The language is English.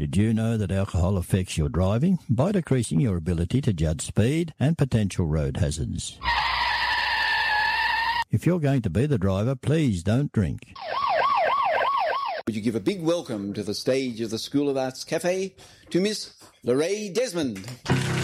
Did you know that alcohol affects your driving by decreasing your ability to judge speed and potential road hazards? If you're going to be the driver, please don't drink. Would you give a big welcome to the stage of the School of Arts Cafe to Miss Lorraine Desmond?